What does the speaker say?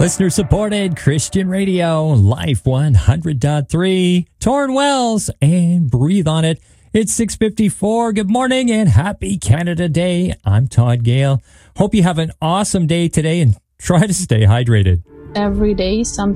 Listener-supported Christian radio, Life 100.3, Torrin Wells, and Breathe on It. It's 6:54. Good morning and happy Canada Day. I'm Todd Gale. Hope you have an awesome day today and try to stay hydrated. Every day, something